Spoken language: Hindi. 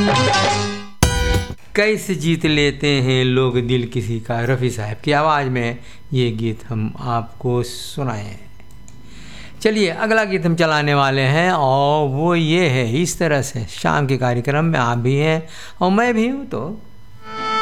कैसे जीत लेते हैं लोग दिल किसी का, रफ़ी साहब की आवाज़ में ये गीत हम आपको सुनाएं। चलिए अगला गीत हम चलाने वाले हैं और वो ये है, इस तरह से शाम के कार्यक्रम में आप भी हैं और मैं भी हूँ, तो